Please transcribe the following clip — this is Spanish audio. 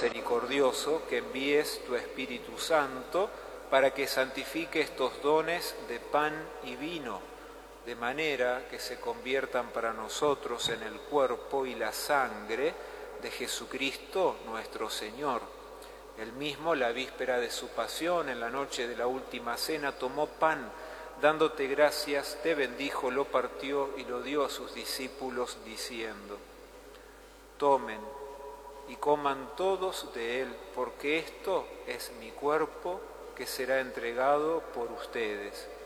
misericordioso, que envíes tu Espíritu Santo para que santifique estos dones de pan y vino, de manera que se conviertan para nosotros en el cuerpo y la sangre de Jesucristo nuestro Señor. Él mismo, la víspera de su pasión, en la noche de la última cena, tomó pan, dándote gracias, te bendijo, lo partió y lo dio a sus discípulos, diciendo: tomen y coman todos de él, porque esto es mi cuerpo que será entregado por ustedes.